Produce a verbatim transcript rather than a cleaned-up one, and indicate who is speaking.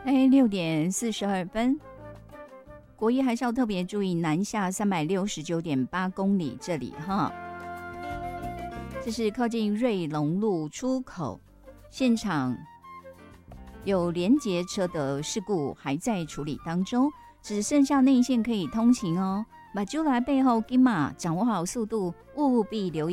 Speaker 1: 哎，六点四十二分，国一还是要特别注意南下三百六十九点八公里这里哈，这是靠近瑞隆路出口，现场有连结车的事故还在处理当中，只剩下内线可以通行哦。马珠来背后，金马掌握好速度，务必留意。